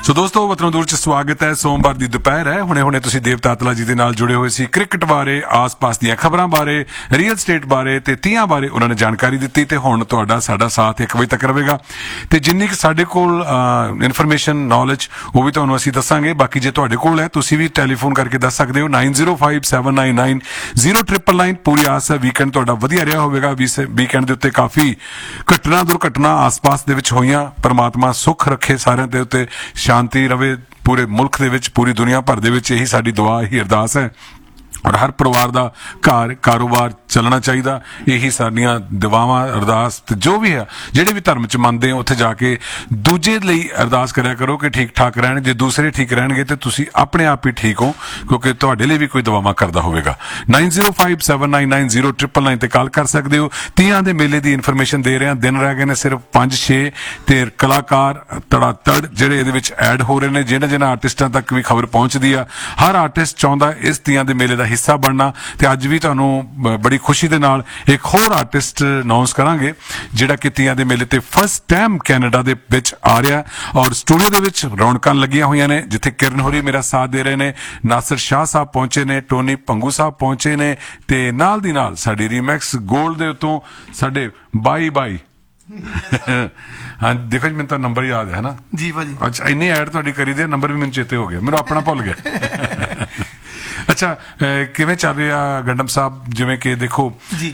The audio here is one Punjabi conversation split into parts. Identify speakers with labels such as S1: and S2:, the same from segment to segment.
S1: ਸੋ ਦੋਸਤੋ ਵਤਨੋਂ ਦੂਰ ਚ ਸਵਾਗਤ ਹੈ। ਸੋਮਵਾਰ ਦੀ ਦੁਪਹਿਰ ਹੈ। ਹੁਣੇ ਤੁਸੀਂ ਦੇਵ ਤਾਤਲਾ ਜੀ ਦੇ ਨਾਲ ਜੁੜੇ ਹੋਏ ਸੀ। ਕ੍ਰਿਕਟ ਬਾਰੇ, ਆਸ-ਪਾਸ ਦੀਆਂ ਖਬਰਾਂ ਬਾਰੇ, ਰੀਅਲ ਸਟੇਟ ਬਾਰੇ ਤੇ ਤੀਆਂ ਬਾਰੇ ਉਹਨਾਂ ਨੇ ਜਾਣਕਾਰੀ ਦਿੱਤੀ ਤੇ ਹੁਣ ਤੁਹਾਡਾ ਸਾਡਾ ਸਾਥ 1 ਵਜੇ ਤੱਕ ਰਹੇਗਾ ਤੇ ਜਿੰਨੀ ਕਿ ਸਾਡੇ ਕੋਲ ਇਨਫੋਰਮੇਸ਼ਨ ਨੌਲੇਜ ਉਹ ਵੀ ਤੁਹਾਨੂੰ ਅਸੀਂ ਦੱਸਾਂਗੇ। ਬਾਕੀ ਜੇ ਤੁਹਾਡੇ ਕੋਲ ਹੈ ਤੁਸੀਂ ਵੀ ਟੈਲੀਫੋਨ ਕਰਕੇ ਦੱਸ ਸਕਦੇ ਹੋ 9057990999। ਪੂਰੀ ਆਸ ਹੈ ਵੀਕਐਂਡ ਤੁਹਾਡਾ ਵਧੀਆ ਰਿਹਾ ਹੋਵੇਗਾ। ਵੀਕਐਂਡ ਦੇ ਉੱਤੇ ਕਾਫੀ ਘਟਨਾ ਦੁਰਘਟਨਾ ਆਸ-ਪਾਸ ਦੇ ਵਿੱਚ ਹੋਈਆਂ। ਪਰਮਾਤਮਾ ਸੁੱਖ ਰੱਖੇ ਸਾਰਿਆਂ ਦੇ ਉੱਤੇ, ਸ਼ਾਂਤੀ ਰਵੇ ਪੂਰੇ ਮੁਲਕ ਦੇ ਵਿੱਚ, ਪੂਰੀ ਦੁਨੀਆ ਭਰ ਦੇ ਵਿੱਚ। ਇਹੀ ਸਾਡੀ ਦੁਆ, ਇਹੀ ਅਰਦਾਸ ਹੈ। ਔਰ ਹਰ ਪਰਿਵਾਰ ਦਾ ਘਰ ਕਾਰੋਬਾਰ ਚੱਲਣਾ ਚਾਹੀਦਾ। ਇਹੀ ਸਾਡੀਆਂ ਦੁਆਵਾਂ, ਅਰਦਾਸ ਤੇ ਜੋ ਵੀ ਹੈ, ਜਿਹੜੇ ਵੀ ਧਰਮ ਚ ਮੰਨਦੇ ਹੋ ਉੱਥੇ ਜਾ ਕੇ ਦੂਜੇ ਲਈ ਅਰਦਾਸ ਕਰਿਆ ਕਰੋ ਕਿ ਠੀਕ ਠਾਕ ਰਹਿਣ। ਜੇ ਦੂਸਰੇ ਠੀਕ ਰਹਿਣਗੇ ਤੇ ਤੁਸੀਂ ਆਪਣੇ ਆਪ ਹੀ ਠੀਕ ਹੋ, ਕਿਉਂਕਿ ਤੁਹਾਡੇ ਲਈ ਵੀ ਕੋਈ ਦੁਆਵਾਂ ਕਰਦਾ ਹੋਵੇਗਾ। 9057990999 ਤੇ ਕਾਲ ਕਰ ਸਕਦੇ ਹੋ। ਤੀਆਂ ਦੇ ਮੇਲੇ ਦੀ ਇਨਫੋਰਮੇਸ਼ਨ ਦੇ ਰਹੇ ਹਾਂ। ਦਿਨ ਰਹਿ ਗਏ ਨੇ ਸਿਰਫ 5-6 ਤੇ ਕਲਾਕਾਰ ਤੜਾਤੜ ਜਿਹੜੇ ਇਹਦੇ ਵਿੱਚ ਐਡ ਹੋ ਰਹੇ ਨੇ। ਜਿਹਨਾਂ ਆਰਟਿਸਟਾਂ ਤੱਕ ਵੀ ਖਬਰ ਪਹੁੰਚਦੀ ਆ, ਹਰ ਆਰਟਿਸਟ ਚਾਹੁੰਦਾ ਇਸ ਤੀਆਂ ਦੇ ਮੇਲੇ ਦਾ ਹਿੱਸਾ ਬਣਨਾ। ਤੇ ਅੱਜ ਵੀ ਤੁਹਾਨੂੰ ਬੜੀ ਖੁਸ਼ੀ ਦੇ ਨਾਲ ਇੱਕ ਹੋਰ ਆਰਟਿਸਟ ਅਨਾਉਂਸ ਕਰਾਂਗੇ ਜਿਹੜਾ ਕਿ ਤੀਆਂ ਦੇ ਮੇਲੇ ਤੇ ਫਸਟ ਟਾਈਮ ਕੈਨੇਡਾ ਦੇ ਵਿੱਚ ਆ ਰਿਹਾ। ਔਰ ਸਟੂਡੀਓ ਦੇ ਵਿੱਚ ਰੌਣਕਾਂ ਲੱਗੀਆਂ ਹੋਈਆਂ ਨੇ, ਜਿੱਥੇ ਕਿਰਨ ਹੋਰੀ ਮੇਰਾ ਸਾਥ ਦੇ ਰਹੇ ਨੇ, ਨਾਸਰ ਸ਼ਾਹ ਸਾਹਿਬ ਪਹੁੰਚੇ ਨੇ, ਟੋਨੀ ਭੰਗੂ ਸਾਹਿਬ ਪਹੁੰਚੇ ਨੇ ਤੇ ਨਾਲ ਦੀ ਨਾਲ ਸਾਡੀ ਰੀਮੈਕਸ ਗੋਲਡ ਦੇ ਉੱਤੋਂ ਸਾਡੇ ਬਾਈ ਹਾਂ ਦੇਖੋ ਜੀ, ਮੈਨੂੰ ਤਾਂ ਨੰਬਰ ਯਾਦ ਹੈ ਨਾ
S2: ਜੀ ਭਾਜੀ।
S1: ਅੱਛਾ, ਇੰਨੀ ਐਡ ਤੁਹਾਡੀ ਕਰੀ ਦੇ, ਨੰਬਰ ਵੀ ਮੈਨੂੰ ਚੇਤੇ ਹੋ ਗਿਆ, ਮੈਨੂੰ ਆਪਣਾ ਭੁੱਲ ਗਿਆ। ਅੱਛਾ, ਕਿਵੇਂ ਚੱਲ ਰਿਹਾ ਗੰਡਮ ਸਾਹਿਬ? ਜਿਵੇਂ ਕਿ ਦੇਖੋ
S2: ਜੀ,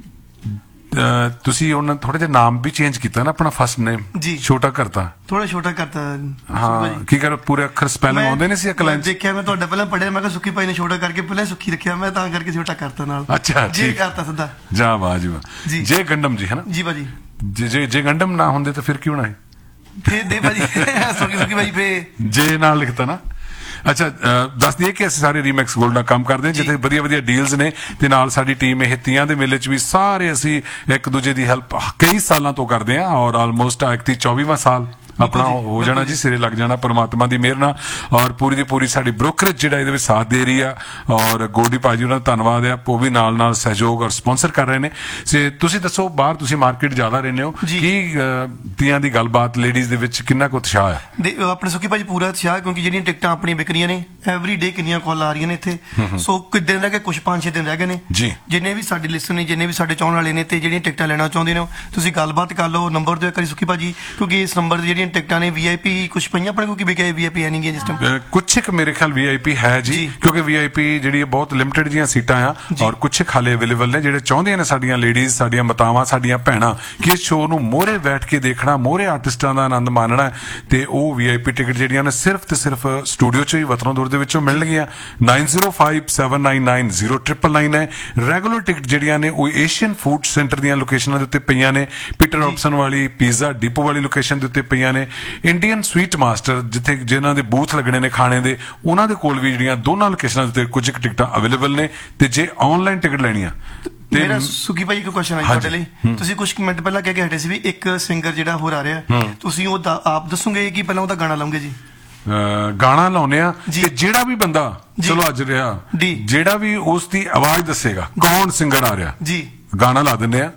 S1: ਤੁਸੀਂ ਉਹਨਾਂ ਥੋੜਾ ਜਿਹਾ ਨਾਮ ਵੀ ਚੇਂਜ ਕੀਤਾ ਨਾ, ਆਪਣਾ ਫਸਟ ਨੇਮ
S2: ਜੀ
S1: ਛੋਟਾ ਕਰਤਾ।
S2: ਥੋੜਾ ਛੋਟਾ ਕਰਤਾ।
S1: ਹਾਂ, ਕੀ ਕਰ ਪੂਰੇ ਅੱਖਰ ਸਪੈਲਿੰਗ ਆਉਂਦੇ ਨੇ ਸੀ ਇੱਕ ਲਾਈਨ?
S2: ਦੇਖਿਆ ਮੈਂ ਤੁਹਾਡਾ ਪਹਿਲਾਂ ਪੜਿਆ, ਮੈਂ ਕਿਹਾ ਸੁੱਖੀ ਭਾਈ ਨੇ ਛੋਟਾ ਕਰਕੇ ਪਹਿਲਾਂ ਸੁੱਖੀ ਰੱਖਿਆ, ਮੈਂ ਤਾਂ ਕਰਕੇ ਛੋਟਾ ਕਰਤਾ ਨਾਲ।
S1: ਅੱਛਾ,
S2: ਜੀ ਕਰਤਾ ਸਿੱਧਾ।
S1: ਜਾ ਵਾਹ ਜੀ ਵਾਹ। ਜੇ ਗੰਡਮ ਜੀ ਹੈ ਨਾ
S2: ਜੀ ਭਾਜੀ।
S1: ਜੇ ਗੰਡਮ ਨਾ ਹੁੰਦੇ ਤਾਂ ਫਿਰ ਕਿਉਂ ਨਾ ਹੈ?
S2: ਫੇਰ ਦੇ ਭਾਜੀ ਸੁੱਖੀ ਭਾਈ ਫੇਰ ਜੇ
S1: ਨਾਲ ਲਿਖਤਾ ਨਾ। ਅੱਛਾ, ਦੱਸ ਦਈਏ ਕਿ ਅਸੀਂ ਸਾਰੇ ਰੀਮੈਕਸ ਗੋਲਡ ਨਾਲ ਕੰਮ ਕਰਦੇ ਹਾਂ, ਜਿੱਥੇ ਵਧੀਆ ਡੀਲਸ ਨੇ ਤੇ ਨਾਲ ਸਾਡੀ ਟੀਮ ਇਹ ਤੀਆਂ ਦੇ ਮੇਲੇ 'ਚ ਵੀ ਸਾਰੇ ਅਸੀਂ ਇੱਕ ਦੂਜੇ ਦੀ ਹੈਲਪ ਕਈ ਸਾਲਾਂ ਤੋਂ ਕਰਦੇ ਹਾਂ। ਔਰ ਆਲਮੋਸਟ 24ਵਾਂ ਸਾਲ ਆਪਣਾ ਹੋ ਜਾਣਾ ਜੀ, ਸਿਰੇ ਲੱਗ ਜਾਣਾ ਪਰਮਾਤਮਾ ਦੀ ਮਿਹਰ ਨਾਲ। ਔਰ ਪੂਰੀ ਦੀ ਪੂਰੀ ਸਾਡੀ ਬ੍ਰੋਕਰੇਜ ਜਿਹੜਾ ਇਹਦੇ ਵਿੱਚ ਸਾਥ ਦੇ ਰਹੀ ਆ। ਔਰ ਗੋਲਡੀ ਭਾਜੀ ਉਹਨਾਂ ਦਾ ਧੰਨਵਾਦ ਆ, ਉਹ ਵੀ ਨਾਲ ਸਹਿਯੋਗ ਔਰ ਸਪਾਂਸਰ ਕਰ ਰਹੇ ਨੇ। ਤੁਸੀਂ ਦੱਸੋ, ਬਾਹਰ ਤੁਸੀਂ ਮਾਰਕੀਟ ਜ਼ਿਆਦਾ ਰਹਿੰਦੇ ਹੋ, ਕੀ ਤੀਆਂ ਦੀ ਗੱਲਬਾਤ ਲੇਡੀਜ਼ ਦੇ ਵਿੱਚ ਕਿੰਨਾ ਕੁ ਉਤਸ਼ਾਹ ਹੈ?
S2: ਆਪਣੇ ਸੁੱਖੀ ਭਾਜੀ ਪੂਰਾ ਉਤਸ਼ਾਹ, ਕਿਉਂਕਿ ਜਿਹੜੀਆਂ ਟਿਕਟਾਂ ਆਪਣੀਆਂ ਵਿਕ ਰਹੀਆਂ ਨੇ ਐਵਰੀ ਡੇ, ਕਿੰਨੀਆਂ ਕਾਲ ਆ ਰਹੀਆਂ ਨੇ ਇੱਥੇ। ਸੋ ਕੁਝ ਦਿਨ ਰਹਿ ਗਏ, ਕੁਝ 5-6 ਦਿਨ ਰਹਿ ਗਏ ਨੇ ਜੀ। ਜਿੰਨੇ ਵੀ ਸਾਡੇ ਲਿਸਟਰ ਨੇ, ਜਿੰਨੇ ਵੀ ਸਾਡੇ ਚਾਹਣ ਵਾਲੇ ਨੇ ਤੇ ਜਿਹੜੀਆਂ ਟਿਕਟਾਂ ਲੈਣਾ ਚਾਹੁੰਦੇ ਨੇ, ਤੁਸੀਂ ਗੱਲਬਾਤ ਕਰ ਲਓ। ਨੰਬਰ ਦਿਓ ਇੱਕ ਵਾਰੀ ਸੁੱਖੀ ਭਾਜੀ, ਕਿਉਂਕਿ ਇਸ ਨੰਬਰ ਤੇ ਜਿਹੜੀਆਂ ਟਿਕਟਾਂ ਨੇ VIP ਕੁਝ ਪਈਆਂ ਆਪਣੇ ਕੋਲ, ਕਿ ਵਿਕੇ VIP ਹੈ ਨਹੀਂ ਜਿਸ ਟਾਈਮ?
S1: ਕੁਛ ਇੱਕ ਮੇਰੇ ਖਿਆਲ VIP ਹੈ ਜੀ, ਕਿਉਂਕਿ VIP ਜਿਹੜੀ ਬਹੁਤ ਲਿਮਟਿਡ ਜੀਆਂ ਸੀਟਾਂ ਆ ਔਰ ਕੁਛ ਖਾਲੇ ਅਵੇਲੇਬਲ ਨੇ। ਜਿਹੜੇ ਚਾਹੁੰਦੀਆਂ ਨੇ ਸਾਡੀਆਂ ਲੇਡੀਜ਼, ਸਾਡੀਆਂ ਮਾਤਾਵਾਂ, ਸਾਡੀਆਂ ਭੈਣਾਂ ਕਿ ਇਸ ਸ਼ੋਅ ਨੂੰ ਮੋਹਰੇ ਬੈਠ ਕੇ ਦੇਖਣਾ, ਮੋਹਰੇ ਆਰਟਿਸਟਾਂ ਦਾ ਆਨੰਦ ਮਾਣਨਾ, ਤੇ ਉਹ VIP ਟਿਕਟ ਜਿਹੜੀਆਂ ਨੇ ਸਿਰਫ ਤੇ ਸਿਰਫ ਸਟੂਡੀਓ 'ਚ ਹੀ ਵਤਨੋਂ ਦੂਰ ਦੇ ਵਿੱਚੋਂ ਮਿਲਣਗੀਆਂ। 9057990999 ਹੈ। ਰੈਗੂਲਰ ਟਿਕਟ ਜਿਹੜੀਆਂ ਨੇ ਉਹ ਏਸ਼ੀਅਨ ਫੂਡ ਸੈਂਟਰ ਦੀਆਂ ਲੋਕੇਸ਼ਨਾਂ ਦੇ ਉੱਤੇ ਪਈਆਂ ਨੇ। ਪੀਟਰ ਰੌਬਸਨ ਵਾਲੀ, ਪੀਜ਼ਾ ਡਿਪੋ ਵਾਲੀ ਲੋਕੇਸ਼ਨ ਦੇ ਉੱਤੇ ਪਈਆਂ ਨੇ। ਇੰਡੀਅਨ ਸਵੀਟ ਮਾਸਟਰ ਜਿੱਥੇ ਜਿਨ੍ਹਾਂ ਦੇ ਬੂਥ ਲੱਗਣੇ ਨੇ ਖਾਣੇ ਦੇ, ਉਹਨਾਂ ਦੇ ਕੋਲ ਵੀ ਜਿਹੜੀਆਂ ਦੋਨਾਂ ਲੋਕੇਸ਼ਨਾਂ ਦੇ ਉੱਤੇ ਕੁਝ ਟਿਕਟਾਂ ਅਵੇਲੇਬਲ ਨੇ। ਤੇ ਜੇ ਆਨਲਾਈਨ ਟਿਕਟ ਲੈਣੀ ਆ,
S2: ਮੇਰਾ ਸੁੱਖੀ ਭਾਈ ਇੱਕ ਕੁਐਸਚਨ ਹੈ ਤੁਹਾਡੇ ਲਈ। ਤੁਸੀਂ ਕੁਝ ਮਿੰਟ ਪਹਿਲਾਂ ਕਹਿ ਕੇ ਹਟੇ ਸੀ ਵੀ ਇੱਕ ਸਿੰਗਰ ਜਿਹੜਾ ਹੋਰ ਆ ਰਿਹਾ, ਤੁਸੀਂ ਉਹ ਆਪ ਦੱਸੋਗੇ ਕਿ ਪਹਿਲਾਂ ਉਹਦਾ ਗਾਣਾ ਲਾਉਂਗੇ? ਜੀ
S1: ਗਾਣਾ ਲਾਉਨੇ ਆ ਤੇ ਜਿਹੜਾ ਵੀ ਬੰਦਾ ਚਲੋ ਅੱਜ ਰਿਹਾ, ਜਿਹੜਾ ਵੀ ਉਸ ਦੀ ਆਵਾਜ਼ ਦੱਸੇਗਾ ਕੌਣ ਸਿੰਗਰ ਆ ਰਿਹਾ, ਜੀ ਗਾਣਾ ਲਾ ਦਿੰਦੇ ਆ।